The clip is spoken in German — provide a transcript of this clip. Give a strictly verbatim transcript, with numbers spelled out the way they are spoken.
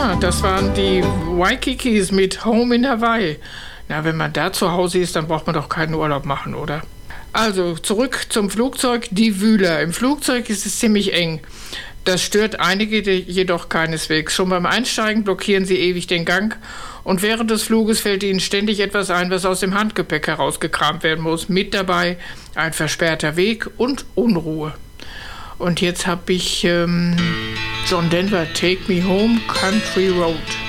Ja, das waren die Waikikis mit Home in Hawaii. Na, wenn man da zu Hause ist, dann braucht man doch keinen Urlaub machen, oder? Also, zurück zum Flugzeug, die Wühler. Im Flugzeug ist es ziemlich eng. Das stört einige jedoch keineswegs. Schon beim Einsteigen blockieren sie ewig den Gang und während des Fluges fällt ihnen ständig etwas ein, was aus dem Handgepäck herausgekramt werden muss. Mit dabei ein versperrter Weg und Unruhe. Und jetzt habe ich ähm, John Denver, Take Me Home, Country Road.